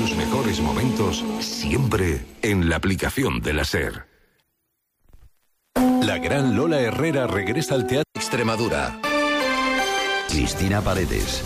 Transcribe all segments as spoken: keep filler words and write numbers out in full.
sus mejores momentos siempre en la aplicación de la SER. La gran Lola Herrera regresa al Teatro Extremadura. Cristina Paredes.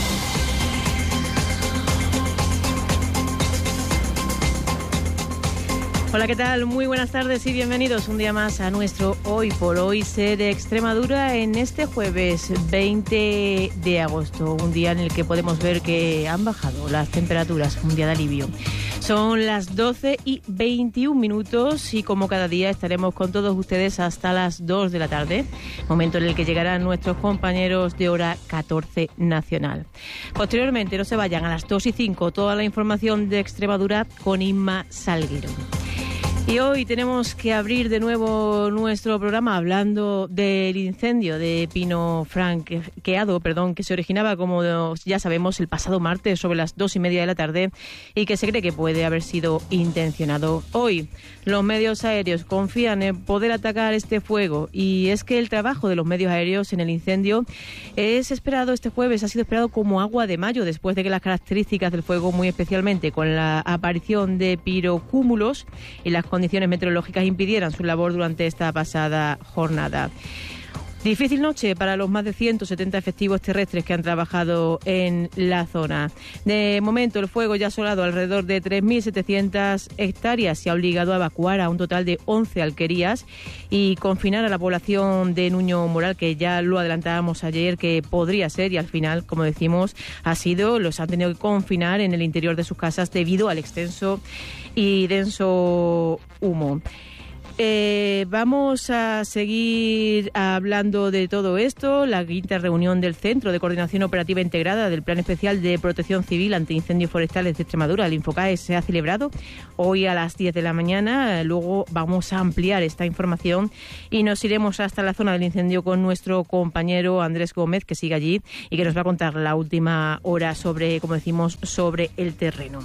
Hola, ¿qué tal? Muy buenas tardes y bienvenidos un día más a nuestro Hoy por Hoy SER Extremadura en este jueves veinte de agosto, un día en el que podemos ver que han bajado las temperaturas, un día de alivio. Son las doce y veintiún minutos y como cada día estaremos con todos ustedes hasta las dos de la tarde, momento en el que llegarán nuestros compañeros de hora catorce nacional. Posteriormente, no se vayan, a las dos y cinco, toda la información de Extremadura con Inma Salguero. Y hoy tenemos que abrir de nuevo nuestro programa hablando del incendio de pino franqueado, perdón, que se originaba, como ya sabemos, el pasado martes sobre las dos y media de la tarde y que se cree que puede haber sido intencionado. Hoy los medios aéreos confían en poder atacar este fuego y es que el trabajo de los medios aéreos en el incendio es esperado este jueves, ha sido esperado como agua de mayo después de que las características del fuego, muy especialmente con la aparición de pirocúmulos y las condiciones meteorológicas, impidieran su labor durante esta pasada jornada. Difícil noche para los más de ciento setenta efectivos terrestres que han trabajado en la zona. De momento, el fuego ya ha asolado alrededor de tres mil setecientas hectáreas y ha obligado a evacuar a un total de once alquerías y confinar a la población de Nuño Moral, que ya lo adelantábamos ayer que podría ser, y al final, como decimos, ha sido, los han tenido que confinar en el interior de sus casas debido al extenso y denso humo. Eh, vamos a seguir hablando de todo esto. La quinta reunión del Centro de Coordinación Operativa Integrada del Plan Especial de Protección Civil ante Incendios Forestales de Extremadura, el InfoCAES, se ha celebrado hoy a las diez de la mañana. Luego vamos a ampliar esta información y nos iremos hasta la zona del incendio con nuestro compañero Andrés Gómez, que sigue allí y que nos va a contar la última hora sobre, como decimos, sobre el terreno.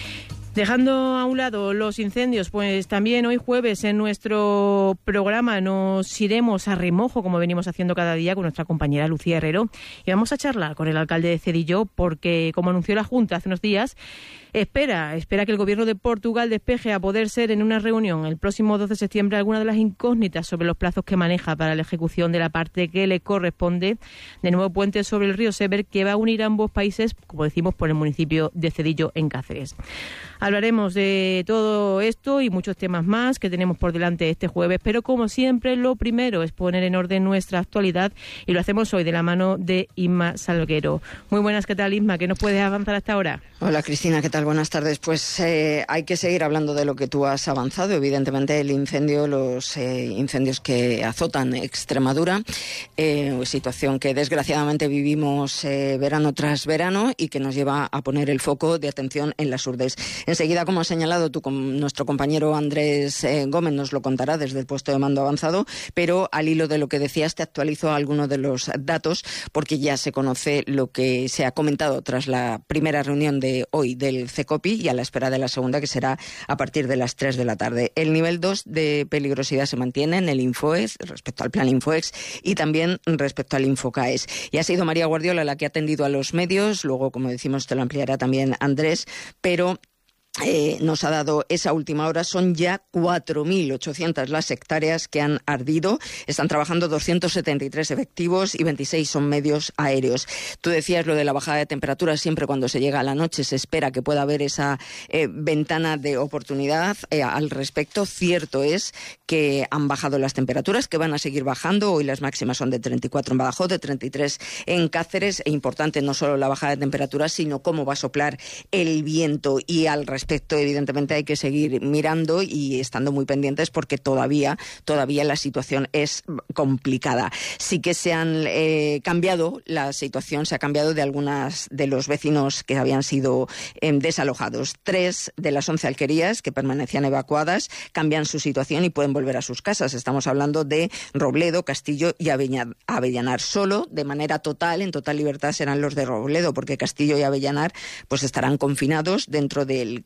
Dejando a un lado los incendios, pues también hoy jueves en nuestro programa nos iremos a remojo, como venimos haciendo cada día, con nuestra compañera Lucía Herrero, y vamos a charlar con el alcalde de Cedillo porque, como anunció la Junta hace unos días, Espera, espera que el Gobierno de Portugal despeje, a poder ser en una reunión el próximo dos de septiembre, alguna de las incógnitas sobre los plazos que maneja para la ejecución de la parte que le corresponde de nuevo puente sobre el río Sever, que va a unir ambos países, como decimos, por el municipio de Cedillo, en Cáceres. Hablaremos de todo esto y muchos temas más que tenemos por delante este jueves, pero como siempre, lo primero es poner en orden nuestra actualidad y lo hacemos hoy de la mano de Inma Salguero. Muy buenas, ¿qué tal, Inma? ¿Qué nos puedes avanzar hasta ahora? Hola, Cristina, ¿qué tal? Buenas tardes. Pues eh, hay que seguir hablando de lo que tú has avanzado. Evidentemente, el incendio, los eh, incendios que azotan Extremadura, eh, situación que desgraciadamente vivimos eh, verano tras verano y que nos lleva a poner el foco de atención en las Urdes. Enseguida, como ha señalado tú, con nuestro compañero Andrés eh, Gómez nos lo contará desde el puesto de mando avanzado, pero al hilo de lo que decías te actualizo algunos de los datos porque ya se conoce lo que se ha comentado tras la primera reunión de hoy del CECOPI y a la espera de la segunda, que será a partir de las tres de la tarde. El nivel dos de peligrosidad se mantiene en el InfoEx respecto al plan InfoEx y también respecto al InfoCAES. Y ha sido María Guardiola la que ha atendido a los medios, luego, como decimos, te lo ampliará también Andrés, pero Eh, nos ha dado esa última hora. Son ya cuatro mil ochocientas las hectáreas que han ardido. Están trabajando doscientos setenta y tres efectivos y veintiséis son medios aéreos. Tú decías lo de la bajada de temperatura. Siempre cuando se llega a la noche se espera que pueda haber esa eh, ventana de oportunidad eh, al respecto. Cierto es que han bajado las temperaturas, que van a seguir bajando. Hoy las máximas son de treinta y cuatro en Badajoz, de treinta y tres en Cáceres. E importante no solo la bajada de temperaturas, sino cómo va a soplar el viento. Y al respecto Respecto, evidentemente, hay que seguir mirando y estando muy pendientes porque todavía, todavía la situación es complicada. Sí que se han eh, cambiado, la situación se ha cambiado de algunas de los vecinos que habían sido eh, desalojados. Tres de las once alquerías que permanecían evacuadas cambian su situación y pueden volver a sus casas. Estamos hablando de Robledo, Castillo y Avellanar. Solo, de manera total, en total libertad, serán los de Robledo, porque Castillo y Avellanar pues estarán confinados dentro del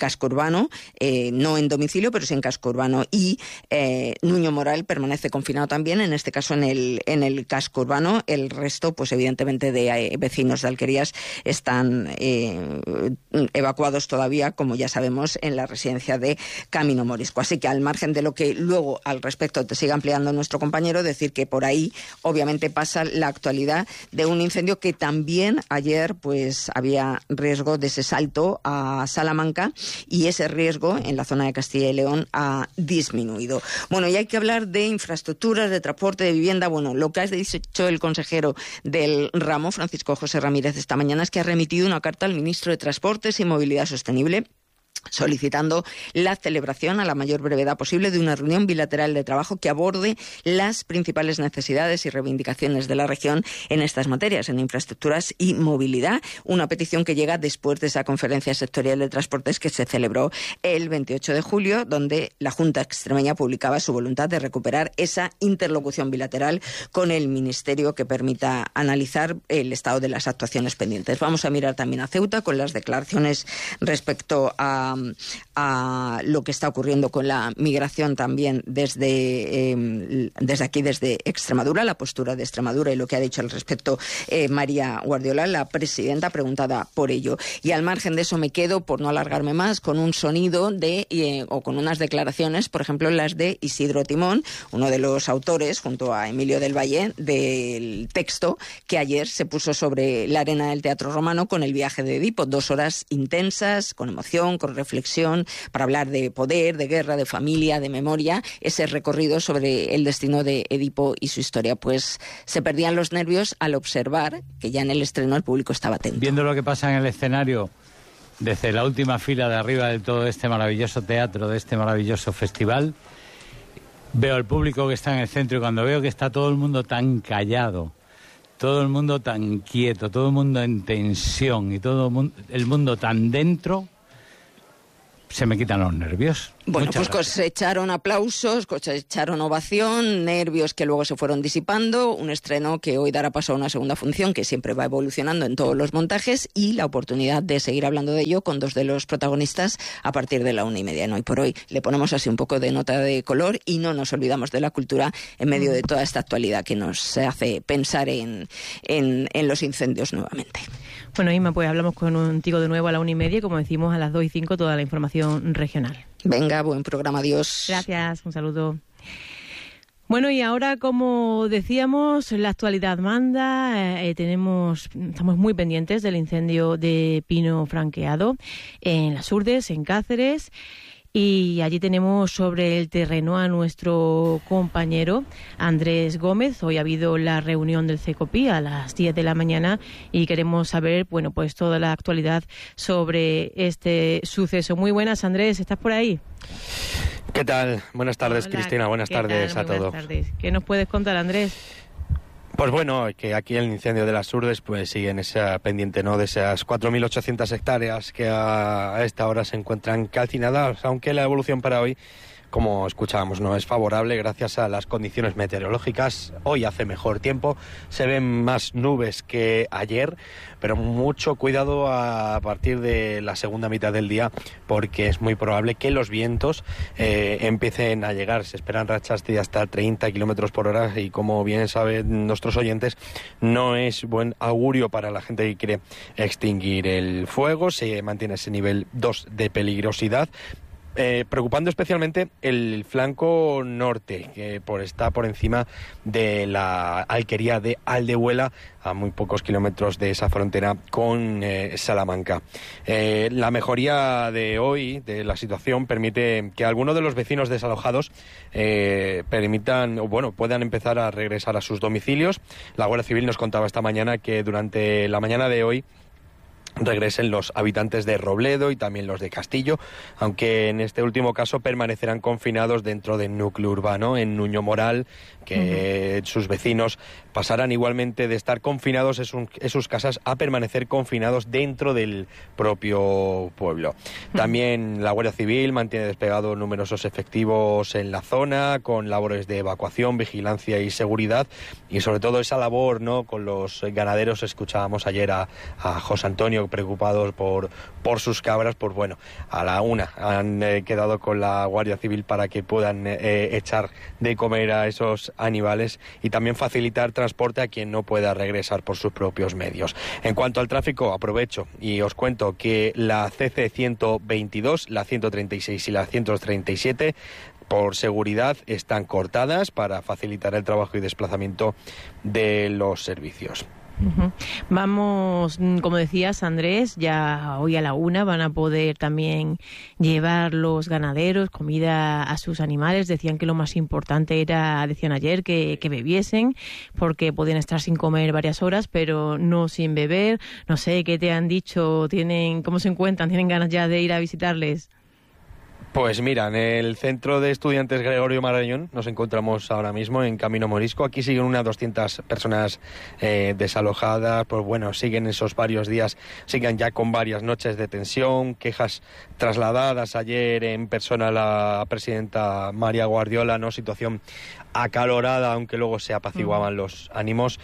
casco urbano, eh, no en domicilio, pero sí en casco urbano. Y eh, Nuño Moral permanece confinado también, en este caso en el, en el casco urbano. El resto, pues evidentemente, de eh, vecinos de Alquerías están eh, evacuados todavía, como ya sabemos, en la residencia de Camino Morisco. Así que, al margen de lo que luego al respecto te siga ampliando nuestro compañero, decir que por ahí obviamente pasa la actualidad de un incendio que también ayer pues había riesgo de ese salto a Salamanca, y ese riesgo en la zona de Castilla y León ha disminuido. Bueno, y hay que hablar de infraestructuras, de transporte, de vivienda. Bueno, lo que ha dicho el consejero del ramo, Francisco José Ramírez, esta mañana es que ha remitido una carta al ministro de Transportes y Movilidad Sostenible solicitando la celebración a la mayor brevedad posible de una reunión bilateral de trabajo que aborde las principales necesidades y reivindicaciones de la región en estas materias, en infraestructuras y movilidad. Una petición que llega después de esa conferencia sectorial de transportes que se celebró el veintiocho de julio, donde la Junta Extremeña publicaba su voluntad de recuperar esa interlocución bilateral con el Ministerio que permita analizar el estado de las actuaciones pendientes. Vamos a mirar también a Ceuta con las declaraciones respecto a a lo que está ocurriendo con la migración también desde, eh, desde aquí, desde Extremadura, la postura de Extremadura y lo que ha dicho al respecto eh, María Guardiola, la presidenta, preguntada por ello. Y al margen de eso me quedo, por no alargarme más, con un sonido de eh, o con unas declaraciones, por ejemplo, las de Isidro Timón, uno de los autores, junto a Emilio del Valle, del texto que ayer se puso sobre la arena del Teatro Romano con el viaje de Edipo. Dos horas intensas, con emoción, con reflexión, para hablar de poder, de guerra, de familia, de memoria, ese recorrido sobre el destino de Edipo y su historia. Pues se perdían los nervios al observar que ya en el estreno el público estaba atento. Viendo lo que pasa en el escenario, desde la última fila de arriba de todo este maravilloso teatro, de este maravilloso festival, veo al público que está en el centro, y cuando veo que está todo el mundo tan callado, todo el mundo tan quieto, todo el mundo en tensión y todo el mundo tan dentro, se me quitan los nervios. Bueno, Muchas pues gracias. cosecharon aplausos, cosecharon ovación, nervios que luego se fueron disipando, un estreno que hoy dará paso a una segunda función que siempre va evolucionando en todos los montajes, y la oportunidad de seguir hablando de ello con dos de los protagonistas a partir de la una y media. ¿No? Y por hoy le ponemos así un poco de nota de color y no nos olvidamos de la cultura en medio de toda esta actualidad que nos hace pensar en, en, en los incendios nuevamente. Bueno, Inma, pues hablamos contigo de nuevo a la una y media, como decimos, a las dos y cinco toda la información regional. Venga, buen programa, adiós. Gracias, un saludo. Bueno, y ahora, como decíamos, la actualidad manda. Eh, tenemos, estamos muy pendientes del incendio de pino franqueado en Las Hurdes, en Cáceres. Y allí tenemos sobre el terreno a nuestro compañero Andrés Gómez. Hoy ha habido la reunión del CECOPI a las diez de la mañana y queremos saber, bueno, pues toda la actualidad sobre este suceso. Muy buenas, Andrés, ¿estás por ahí? ¿Qué tal? Buenas tardes, Hola, Cristina. Buenas tardes tal? a Muy todos. buenas tardes. ¿Qué nos puedes contar, Andrés? Pues bueno, que aquí el incendio de Las Hurdes pues sigue en esa pendiente, ¿no?, de esas cuatro mil ochocientas hectáreas que a, a esta hora se encuentran calcinadas, aunque la evolución para hoy, como escuchábamos, no es favorable gracias a las condiciones meteorológicas. Hoy hace mejor tiempo, se ven más nubes que ayer, pero mucho cuidado a partir de la segunda mitad del día, porque es muy probable que los vientos eh, empiecen a llegar. Se esperan rachas de hasta treinta kilómetros por hora y, como bien saben nuestros oyentes, no es buen augurio para la gente que quiere extinguir el fuego. Se mantiene ese nivel dos de peligrosidad. Eh, preocupando especialmente el flanco norte, que por, está por encima de la alquería de Aldehuela, a muy pocos kilómetros de esa frontera con eh, Salamanca. Eh, la mejoría de hoy de la situación permite que algunos de los vecinos desalojados eh, permitan, o bueno, puedan empezar a regresar a sus domicilios. La Guardia Civil nos contaba esta mañana que durante la mañana de hoy regresen los habitantes de Robledo y también los de Castillo, aunque en este último caso permanecerán confinados dentro del núcleo urbano, en Nuño Moral, que uh-huh. sus vecinos pasarán igualmente de estar confinados en, su, en sus casas a permanecer confinados dentro del propio pueblo. Uh-huh. También la Guardia Civil mantiene desplegados numerosos efectivos en la zona, con labores de evacuación, vigilancia y seguridad, y sobre todo esa labor, ¿no?, con los ganaderos. Escuchábamos ayer a, a José Antonio preocupados por, por sus cabras, pues bueno, a la una han eh, quedado con la Guardia Civil para que puedan eh, echar de comer a esos animales y también facilitar transporte a quien no pueda regresar por sus propios medios. En cuanto al tráfico, aprovecho y os cuento que la C C ciento veintidós, la ciento treinta y seis y la ciento treinta y siete por seguridad están cortadas para facilitar el trabajo y desplazamiento de los servicios. Uh-huh. Vamos, como decías, Andrés, ya hoy a la una van a poder también llevar los ganaderos comida a sus animales. Decían que lo más importante era, decían ayer, que, que bebiesen, porque podían estar sin comer varias horas, pero no sin beber. No sé, ¿qué te han dicho? ¿Tienen, cómo se encuentran? ¿Tienen ganas ya de ir a visitarles? Pues mira, en el Centro de Estudiantes Gregorio Marañón nos encontramos ahora mismo en Camino Morisco. Aquí siguen unas doscientas personas eh, desalojadas, pues bueno, siguen esos varios días, siguen ya con varias noches de tensión, quejas trasladadas ayer en persona a la presidenta María Guardiola, ¿no? Situación acalorada, aunque luego se apaciguaban mm. los ánimos.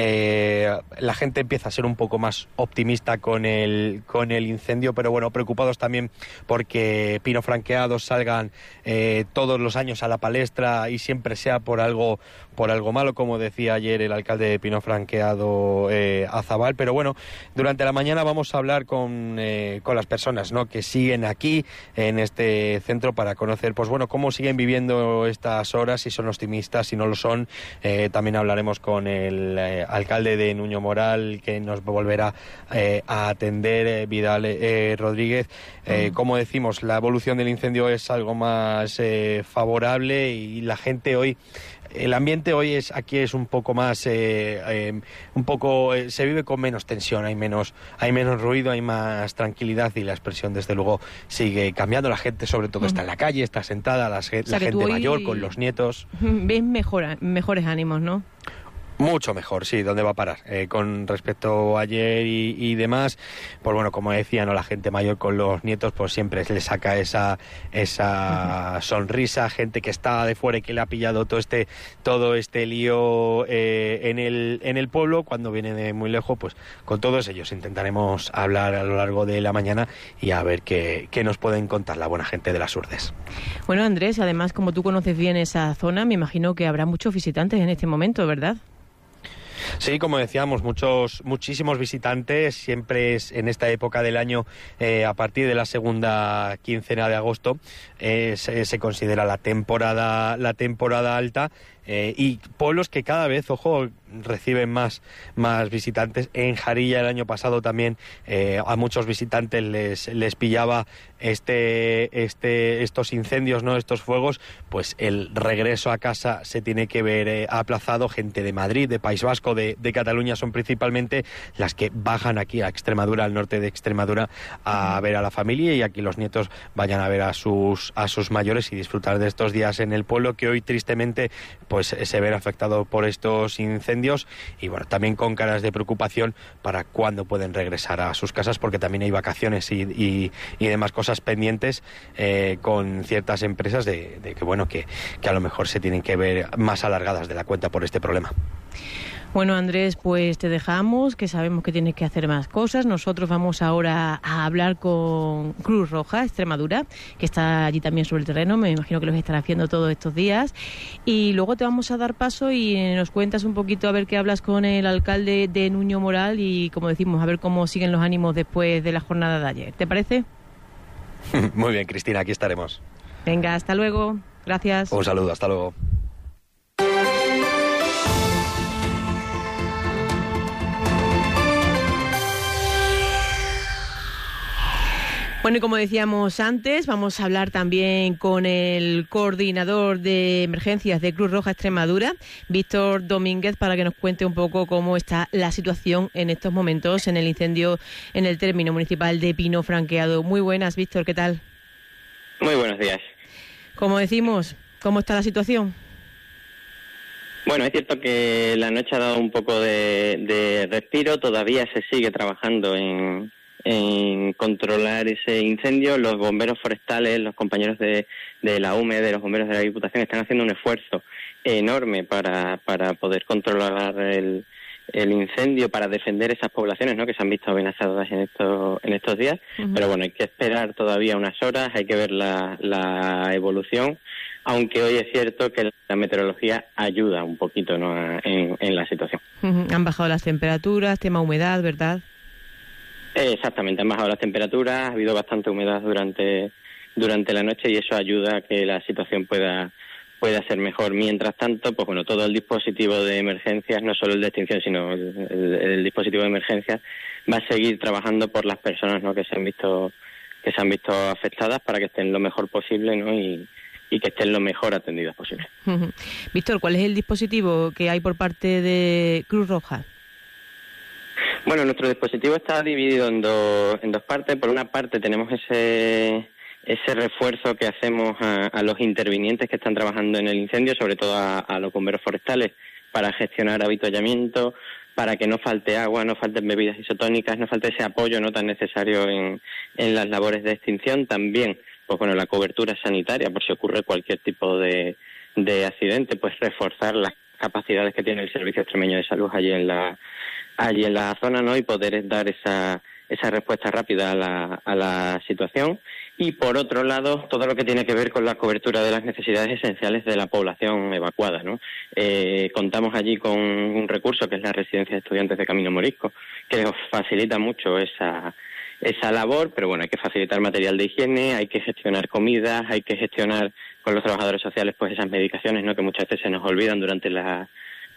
Eh, la gente empieza a ser un poco más optimista con el, con el incendio, pero bueno, preocupados también porque Pino Franqueado salgan eh, todos los años a la palestra y siempre sea por algo por algo malo, como decía ayer el alcalde de Pino Franqueado, eh, Azabal. Pero bueno, durante la mañana vamos a hablar con, eh, con las personas, ¿no?, que siguen aquí en este centro para conocer, pues bueno, cómo siguen viviendo estas horas, si son optimistas, si no lo son. Eh, también hablaremos con el eh, alcalde de Nuño Moral, que nos volverá eh, a atender, eh, Vidal eh, Rodríguez. Eh, mm. Como decimos, la evolución del incendio es algo más eh, favorable y la gente hoy, el ambiente hoy es aquí es un poco más, eh, eh, un poco eh, se vive con menos tensión, hay menos, hay menos ruido, hay más tranquilidad y la expresión desde luego sigue cambiando. La gente sobre todo mm. está en la calle, está sentada, la, o sea, la gente mayor con los nietos. Ves mejor, mejores ánimos, ¿no? Mucho mejor, sí, ¿dónde va a parar? Eh, con respecto a ayer y, y demás, pues bueno, como decía, ¿no?, la gente mayor con los nietos, pues siempre le saca esa esa uh-huh. sonrisa, gente que está de fuera y que le ha pillado todo este todo este lío eh, en el en el pueblo, cuando viene de muy lejos, pues con todos ellos intentaremos hablar a lo largo de la mañana y a ver qué, qué nos pueden contar la buena gente de las Urdes. Bueno, Andrés, además, como tú conoces bien esa zona, me imagino que habrá muchos visitantes en este momento, ¿verdad? Sí, como decíamos, muchos, muchísimos visitantes. Siempre es en esta época del año, eh, a partir de la segunda quincena de agosto, eh, se, se considera la temporada, la temporada alta. Eh, y pueblos que cada vez, ojo, reciben más, más visitantes. En Jarilla el año pasado también eh, a muchos visitantes les, les pillaba este, este, estos incendios, ¿no?, estos fuegos. Pues el regreso a casa se tiene que ver eh, aplazado. Gente de Madrid, de País Vasco, de, de Cataluña son principalmente las que bajan aquí a Extremadura, al norte de Extremadura, a ver a la familia, y aquí los nietos vayan a ver a sus, a sus mayores y disfrutar de estos días en el pueblo, que hoy tristemente pues se ve afectado por estos incendios, y bueno, también con caras de preocupación para cuándo pueden regresar a sus casas, porque también hay vacaciones y, y, y demás cosas pendientes eh, con ciertas empresas de, de que bueno, que, que a lo mejor se tienen que ver más alargadas de la cuenta por este problema. Bueno, Andrés, pues te dejamos, que sabemos que tienes que hacer más cosas. Nosotros vamos ahora a hablar con Cruz Roja Extremadura, que está allí también sobre el terreno. Me imagino que los estará haciendo todos estos días. Y luego te vamos a dar paso y nos cuentas un poquito, a ver qué hablas con el alcalde de Nuño Moral y, como decimos, a ver cómo siguen los ánimos después de la jornada de ayer. ¿Te parece? Muy bien, Cristina, aquí estaremos. Venga, hasta luego. Gracias. Un saludo, hasta luego. Bueno, y como decíamos antes, vamos a hablar también con el coordinador de emergencias de Cruz Roja Extremadura, Víctor Domínguez, para que nos cuente un poco cómo está la situación en estos momentos en el incendio en el término municipal de Pino Franqueado. Muy buenas, Víctor, ¿qué tal? Muy buenos días. Como decimos, ¿cómo está la situación? Bueno, es cierto que la noche ha dado un poco de, de respiro, todavía se sigue trabajando en... en controlar ese incendio. Los bomberos forestales, los compañeros de, de la U M E, de los bomberos de la Diputación, están haciendo un esfuerzo enorme para, para poder controlar el, el incendio para defender esas poblaciones, ¿no?, que se han visto amenazadas en estos en estos días. Uh-huh. Pero bueno, hay que esperar todavía unas horas, hay que ver la, la evolución, aunque hoy es cierto que la meteorología ayuda un poquito, ¿no?, a, en, en la situación. Uh-huh. Han bajado las temperaturas, tema humedad, ¿verdad? Eh, exactamente, han bajado las temperaturas, ha habido bastante humedad durante durante la noche y eso ayuda a que la situación pueda pueda ser mejor. Mientras tanto, pues bueno, todo el dispositivo de emergencias, no solo el de extinción, sino el, el, el dispositivo de emergencias, va a seguir trabajando por las personas, ¿no?, que se han visto que se han visto afectadas para que estén lo mejor posible, ¿no?, y, y que estén lo mejor atendidas posible. Uh-huh. Víctor, ¿cuál es el dispositivo que hay por parte de Cruz Roja? Bueno, nuestro dispositivo está dividido en dos en dos partes. Por una parte tenemos ese ese refuerzo que hacemos a, a los intervinientes que están trabajando en el incendio, sobre todo a, a los bomberos forestales, para gestionar avituallamiento, para que no falte agua, no falten bebidas isotónicas, no falte ese apoyo no tan necesario en, en las labores de extinción. También, pues bueno, la cobertura sanitaria, por si ocurre cualquier tipo de, de accidente, pues reforzar las capacidades que tiene el Servicio Extremeño de Salud allí en la allí en la zona, ¿no?, y poder dar esa esa respuesta rápida a la, a la situación. Y por otro lado, todo lo que tiene que ver con la cobertura de las necesidades esenciales de la población evacuada, ¿no? Eh, contamos allí con un recurso que es la Residencia de Estudiantes de Camino Morisco, que nos facilita mucho esa esa labor, pero bueno, hay que facilitar material de higiene, hay que gestionar comidas, hay que gestionar con los trabajadores sociales pues esas medicaciones, ¿no?, que muchas veces se nos olvidan durante la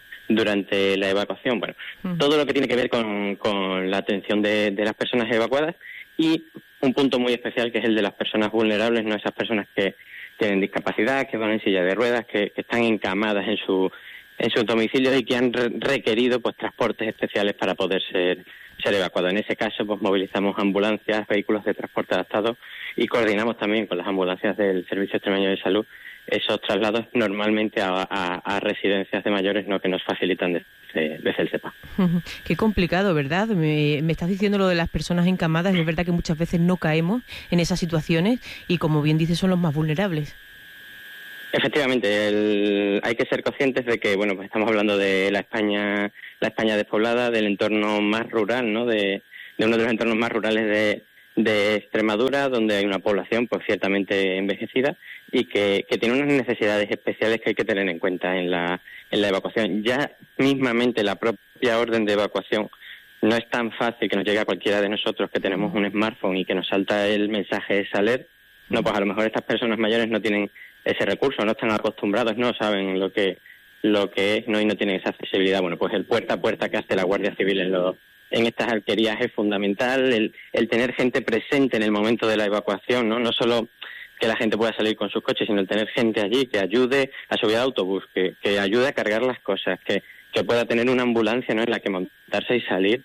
durante la evacuación. Bueno, uh-huh. todo lo que tiene que ver con, con la atención de, de las personas evacuadas, y un punto muy especial que es el de las personas vulnerables, no esas personas que tienen discapacidad, que van en silla de ruedas, que, que están encamadas en su en sus domicilios y que han re- requerido pues transportes especiales para poder ser ser evacuados. En ese caso, pues movilizamos ambulancias, vehículos de transporte adaptados y coordinamos también con las ambulancias del Servicio Extremeño de Salud esos traslados normalmente a, a, a residencias de mayores, no, que nos facilitan desde, desde el SEPA. Qué complicado, ¿verdad? Me, me estás diciendo lo de las personas encamadas, y es verdad que muchas veces no caemos en esas situaciones y, como bien dices, son los más vulnerables. Efectivamente, el, hay que ser conscientes de que, bueno, pues estamos hablando de la España, la España despoblada, del entorno más rural, ¿no?, de, de uno de los entornos más rurales de, de Extremadura, donde hay una población pues ciertamente envejecida y que, que tiene unas necesidades especiales que hay que tener en cuenta en la, en la evacuación. Ya mismamente la propia orden de evacuación no es tan fácil que nos llegue a cualquiera de nosotros que tenemos un smartphone y que nos salta el mensaje Saler. No, pues a lo mejor estas personas mayores no tienen ese recurso, no están acostumbrados, no saben lo que lo que es, no, y no tienen esa accesibilidad. Bueno, pues el puerta a puerta que hace la Guardia Civil en los en estas alquerías es fundamental, el, el tener gente presente en el momento de la evacuación, ¿no? No solo que la gente pueda salir con sus coches, sino el tener gente allí que ayude a subir al autobús, que, que ayude a cargar las cosas, que, que pueda tener una ambulancia, ¿no?, en la que montarse y salir,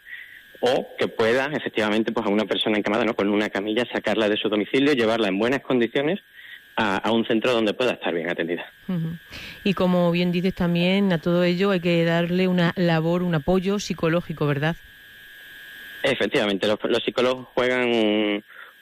o que pueda, efectivamente, pues a una persona encamada, ¿no?, con una camilla, sacarla de su domicilio, llevarla en buenas condiciones a, a un centro donde pueda estar bien atendida. Uh-huh. Y como bien dices también, a todo ello hay que darle una labor, un apoyo psicológico, ¿verdad? Efectivamente, los, los psicólogos juegan un,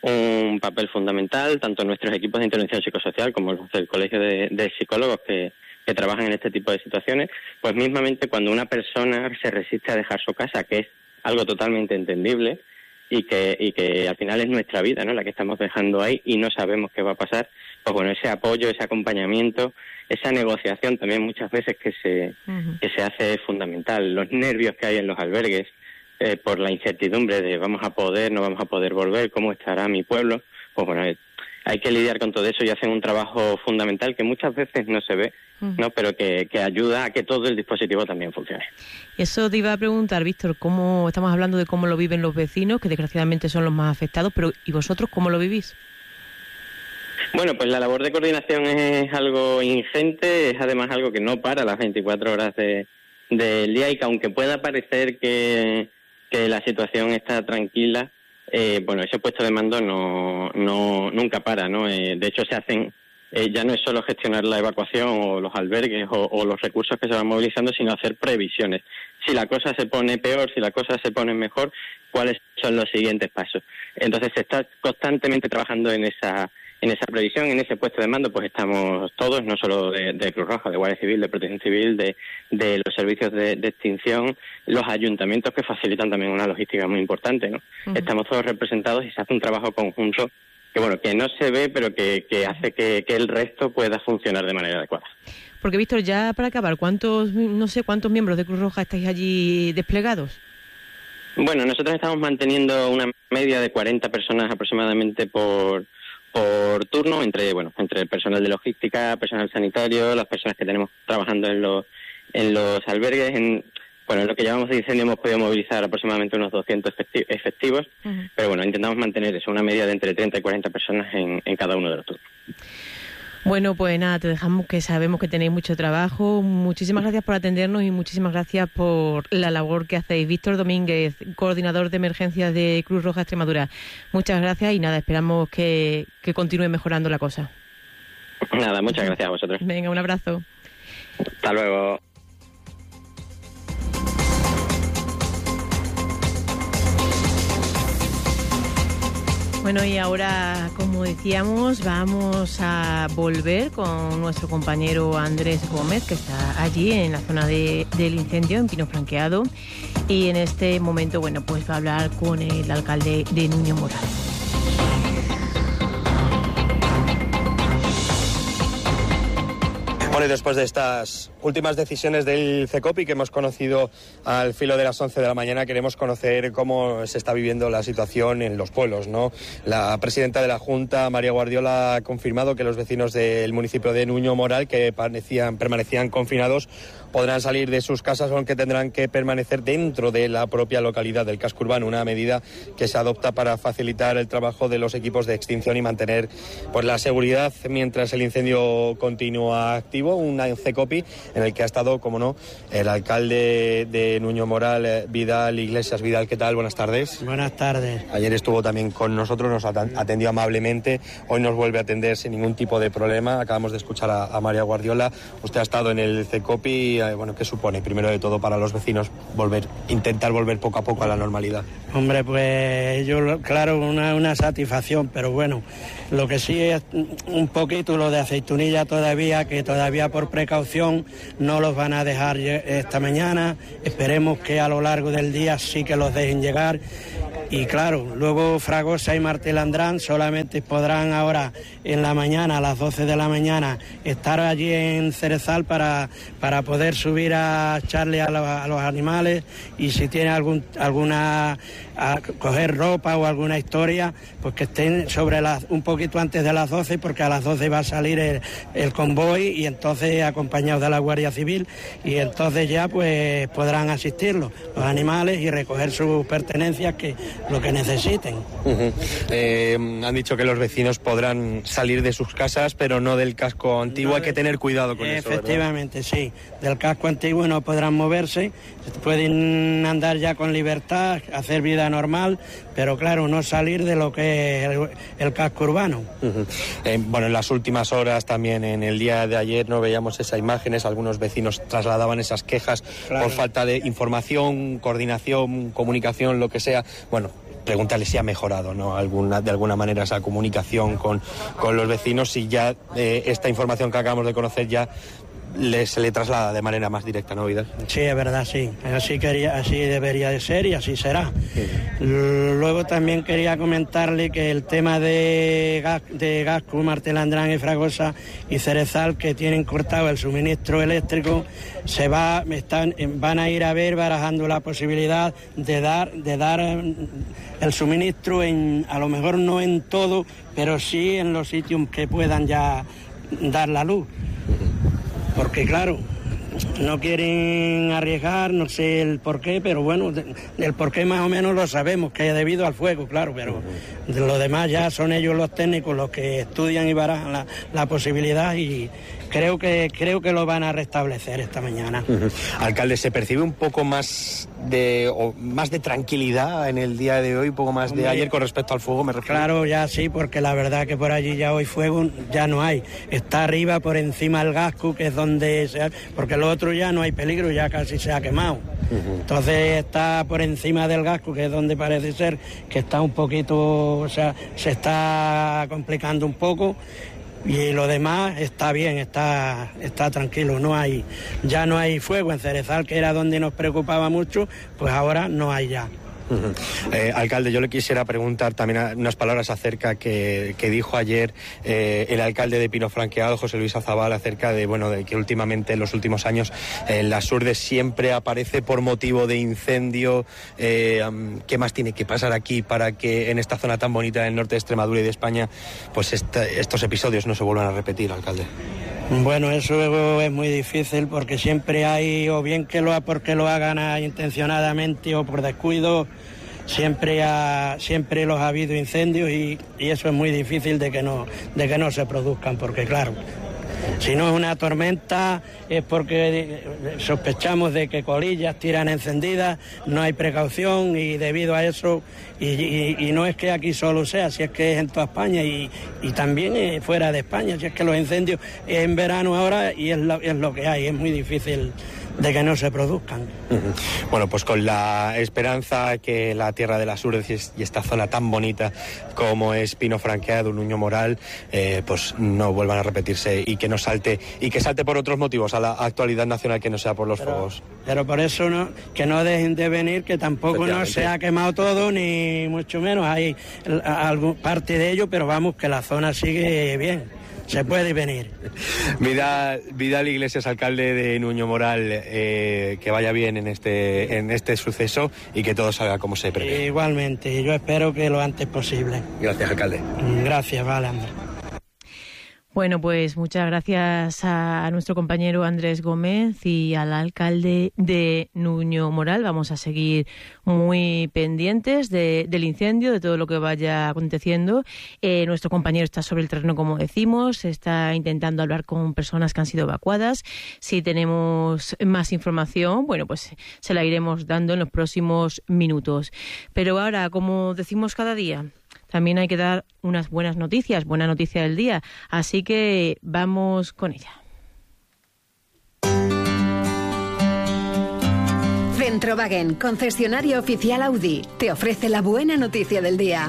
un papel fundamental, tanto nuestros equipos de intervención psicosocial como los del Colegio de, de Psicólogos que, que trabajan en este tipo de situaciones. Pues mismamente cuando una persona se resiste a dejar su casa, que es algo totalmente entendible y que y que al final es nuestra vida, ¿no?, la que estamos dejando ahí y no sabemos qué va a pasar, pues bueno, ese apoyo, ese acompañamiento, esa negociación también muchas veces que se uh-huh. que se hace es fundamental. Los nervios que hay en los albergues, Eh, por la incertidumbre de vamos a poder, no vamos a poder volver, cómo estará mi pueblo, pues bueno, eh, hay que lidiar con todo eso y hacen un trabajo fundamental que muchas veces no se ve, uh-huh. ¿no?, pero que, que ayuda a que todo el dispositivo también funcione. Eso te iba a preguntar, Víctor, cómo estamos hablando de cómo lo viven los vecinos, que desgraciadamente son los más afectados, pero ¿y vosotros cómo lo vivís? Bueno, pues la labor de coordinación es algo ingente, es además algo que no para las veinticuatro horas de, del día y que aunque pueda parecer que que la situación está tranquila, eh, bueno, ese puesto de mando no, no nunca para, ¿no? Eh, de hecho, se hacen, eh, ya no es solo gestionar la evacuación o los albergues o, o los recursos que se van movilizando, sino hacer previsiones. Si la cosa se pone peor, si la cosa se pone mejor, ¿cuáles son los siguientes pasos? Entonces, se está constantemente trabajando en esa en esa previsión, en ese puesto de mando, pues estamos todos, no solo de, de Cruz Roja, de Guardia Civil, de Protección Civil, de, de los servicios de, de extinción, los ayuntamientos que facilitan también una logística muy importante, ¿no? Uh-huh. Estamos todos representados y se hace un trabajo conjunto que, bueno, que no se ve, pero que, que hace que, que el resto pueda funcionar de manera adecuada. Porque, Víctor, ya para acabar, ¿cuántos, no sé, cuántos miembros de Cruz Roja estáis allí desplegados? Bueno, nosotros estamos manteniendo una media de cuarenta personas aproximadamente por por turno, entre bueno entre el personal de logística, personal sanitario, las personas que tenemos trabajando en los en los albergues. En, bueno, en lo que llamamos de incendio hemos podido movilizar aproximadamente unos doscientos efectivos, uh-huh. pero bueno, intentamos mantener eso, una media de entre treinta y cuarenta personas en, en cada uno de los turnos. Bueno, pues nada, te dejamos, que sabemos que tenéis mucho trabajo. Muchísimas gracias por atendernos y muchísimas gracias por la labor que hacéis. Víctor Domínguez, coordinador de emergencias de Cruz Roja Extremadura. Muchas gracias y nada, esperamos que, que continúe mejorando la cosa. Nada, muchas gracias a vosotros. Venga, un abrazo. Hasta luego. Bueno, y ahora, como decíamos, vamos a volver con nuestro compañero Andrés Gómez, que está allí en la zona de, del incendio, en Pino Franqueado, y en este momento, bueno, pues va a hablar con el alcalde de Nuño Moral. Bueno, y después de estas últimas decisiones del CECOPI que hemos conocido al filo de las once de la mañana, queremos conocer cómo se está viviendo la situación en los pueblos, ¿no? La presidenta de la Junta, María Guardiola, ha confirmado que los vecinos del municipio de Nuño Moral, que permanecían, permanecían confinados, podrán salir de sus casas, aunque tendrán que permanecer dentro de la propia localidad del casco urbano, una medida que se adopta para facilitar el trabajo de los equipos de extinción y mantener pues la seguridad mientras el incendio continúa activo. Un CECOPI en el que ha estado, como no, el alcalde de Nuño Moral, Vidal Iglesias. Vidal, ¿qué tal? Buenas tardes. Buenas tardes. Ayer estuvo también con nosotros, nos atendió amablemente, hoy nos vuelve a atender sin ningún tipo de problema. Acabamos de escuchar a, a María Guardiola. Usted ha estado en el CECOPI, eh, bueno, ¿qué supone, primero de todo, para los vecinos volver, intentar volver poco a poco a la normalidad? Hombre, pues yo, claro, una, una satisfacción, pero bueno, lo que sí es un poquito lo de Aceitunilla todavía, que todavía por precaución no los van a dejar esta mañana. Esperemos que a lo largo del día sí que los dejen llegar. Y claro, luego Fragosa y Martelandrán solamente podrán ahora en la mañana, a las doce de la mañana, estar allí en Cerezal para, para poder subir a echarle a, lo, a los animales, y si tiene algún, alguna, a coger ropa o alguna historia, pues que estén sobre las, un poquito antes de las doce, porque a las doce va a salir el, el convoy, y entonces acompañados de la Guardia Civil, y entonces ya pues podrán asistirlos, los animales, y recoger sus pertenencias, que lo que necesiten. Uh-huh. Eh, han dicho que los vecinos podrán salir de sus casas, pero no del casco antiguo. No, hay que tener cuidado con eso, ¿verdad? Efectivamente, sí. Del casco antiguo no podrán moverse, pueden andar ya con libertad, hacer vida normal, pero claro, no salir de lo que es el, el casco urbano. Uh-huh. Eh, bueno, en las últimas horas, también en el día de ayer, no veíamos esas imágenes, algunos vecinos trasladaban esas quejas, claro, por falta de información, coordinación, comunicación, lo que sea. Bueno, preguntarle si ha mejorado, ¿no?, alguna, de alguna manera esa comunicación con, con los vecinos, si ya eh, esta información que acabamos de conocer ya le, se le traslada de manera más directa, ¿no, Vidal? Sí, es verdad, sí. Así, quería, así debería de ser y así será. Sí. Luego también quería comentarle que el tema de, gas, de Gasco, Martelandrán y Fragosa y Cerezal, que tienen cortado el suministro eléctrico, se va, están, van a ir a ver, barajando la posibilidad de dar, de dar el suministro, en, a lo mejor no en todo, pero sí en los sitios que puedan ya dar la luz. Porque claro, no quieren arriesgar, no sé el por qué, pero bueno, el por qué más o menos lo sabemos, que es debido al fuego, claro, pero de lo demás ya son ellos los técnicos los que estudian y barajan la, la posibilidad, y creo que creo que lo van a restablecer esta mañana. Uh-huh. Alcalde, ¿se percibe un poco más de o más de tranquilidad en el día de hoy, un poco más Hombre, de ayer con respecto al fuego, me refiero. Claro, ya sí, porque la verdad que por allí ya hoy fuego ya no hay. Está arriba, por encima del Gascu, que es donde se ha, porque lo otro ya no hay peligro, ya casi se ha quemado. Uh-huh. Entonces está por encima del Gascu, que es donde parece ser que está un poquito, o sea, se está complicando un poco. Y lo demás está bien, está, está tranquilo, no hay, ya no hay fuego en Cerezal, que era donde nos preocupaba mucho, pues ahora no hay ya. Uh-huh. Eh, alcalde, yo le quisiera preguntar también unas palabras acerca que, que dijo ayer eh, el alcalde de Pino Franqueado, José Luis Azabal, acerca de bueno de que últimamente en los últimos años eh, la Surdes siempre aparece por motivo de incendio. Eh, um, ¿Qué más tiene que pasar aquí para que en esta zona tan bonita del norte de Extremadura y de España pues esta, estos episodios no se vuelvan a repetir, alcalde? Bueno, eso es muy difícil porque siempre hay, o bien que lo porque lo hagan intencionadamente o por descuido, siempre ha, siempre los ha habido incendios y, y eso es muy difícil de que no, de que no se produzcan, porque claro, si no es una tormenta es porque sospechamos de que colillas tiran encendidas, no hay precaución y debido a eso, y, y, y no es que aquí solo sea, si es que es en toda España y, y también fuera de España, si es que los incendios es en verano ahora y es lo, es lo que hay, es muy difícil de que no se produzcan. Uh-huh. Bueno, pues con la esperanza que la tierra de las Urdes y esta zona tan bonita como es Pino Franqueado, Nuño Moral, eh, pues no vuelvan a repetirse y que no salte, y que salte por otros motivos a la actualidad nacional que no sea por los pero, fuegos. Pero por eso no, que no dejen de venir, que tampoco no se ha quemado todo, ni mucho menos, hay algo, parte de ello, pero vamos, que la zona sigue bien. Se puede venir. Vidal, Vidal Iglesias, alcalde de Nuño Moral, eh, que vaya bien en este en este suceso y que todo salga como se prevé. Igualmente, yo espero que lo antes posible. Gracias, alcalde. Gracias, vale, Andrés. Bueno, pues muchas gracias a nuestro compañero Andrés Gómez y al alcalde de Nuño Moral. Vamos a seguir muy pendientes de, del incendio, de todo lo que vaya aconteciendo. Eh, nuestro compañero está sobre el terreno, como decimos, está intentando hablar con personas que han sido evacuadas. Si tenemos más información, bueno, pues se la iremos dando en los próximos minutos. Pero ahora, como decimos cada día, también hay que dar unas buenas noticias, buena noticia del día. Así que vamos con ella. Centrowagen, concesionario oficial Audi, te ofrece la buena noticia del día.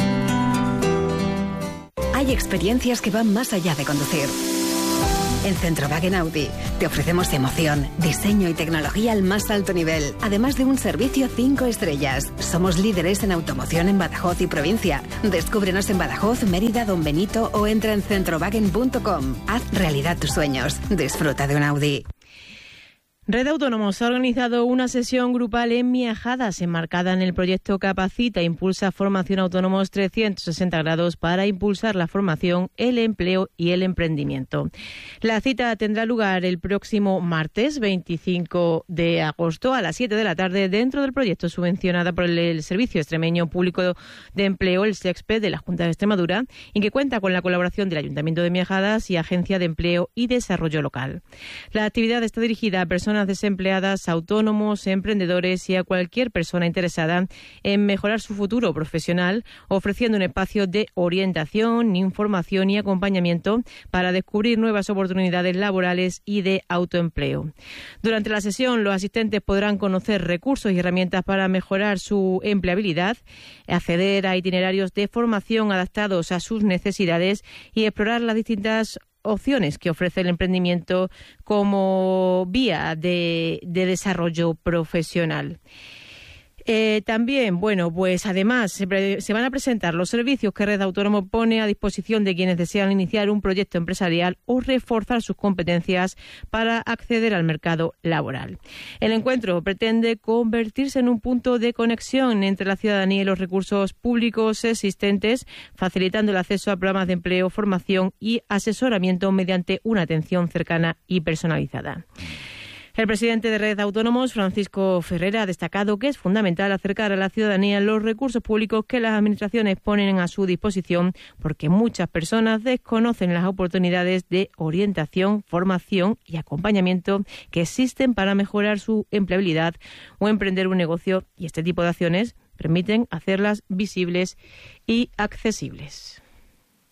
Hay experiencias que van más allá de conducir. En Centrowagen Audi te ofrecemos emoción, diseño y tecnología al más alto nivel, además de un servicio cinco estrellas. Somos líderes en automoción en Badajoz y provincia. Descúbrenos en Badajoz, Mérida, Don Benito o entra en centrowagen punto com. Haz realidad tus sueños. Disfruta de un Audi. Red de Autónomos ha organizado una sesión grupal en Miajadas, enmarcada en el proyecto Capacita, Impulsa Formación Autónomos trescientos sesenta grados para impulsar la formación, el empleo y el emprendimiento. La cita tendrá lugar el próximo martes veinticinco de agosto a las siete de la tarde dentro del proyecto subvencionado por el Servicio Extremeño Público de Empleo, el SEXPE, de la Junta de Extremadura, y que cuenta con la colaboración del Ayuntamiento de Miajadas y Agencia de Empleo y Desarrollo Local. La actividad está dirigida a personas desempleadas, autónomos, emprendedores y a cualquier persona interesada en mejorar su futuro profesional, ofreciendo un espacio de orientación, información y acompañamiento para descubrir nuevas oportunidades laborales y de autoempleo. Durante la sesión, los asistentes podrán conocer recursos y herramientas para mejorar su empleabilidad, acceder a itinerarios de formación adaptados a sus necesidades y explorar las distintas opciones que ofrece el emprendimiento como vía de, de desarrollo profesional. Eh, también, bueno, pues además se, pre- se van a presentar los servicios que Red Autónomo pone a disposición de quienes desean iniciar un proyecto empresarial o reforzar sus competencias para acceder al mercado laboral. El encuentro pretende convertirse en un punto de conexión entre la ciudadanía y los recursos públicos existentes, facilitando el acceso a programas de empleo, formación y asesoramiento mediante una atención cercana y personalizada. El presidente de Red Autónomos, Francisco Ferrera, ha destacado que es fundamental acercar a la ciudadanía los recursos públicos que las administraciones ponen a su disposición, porque muchas personas desconocen las oportunidades de orientación, formación y acompañamiento que existen para mejorar su empleabilidad o emprender un negocio, y este tipo de acciones permiten hacerlas visibles y accesibles.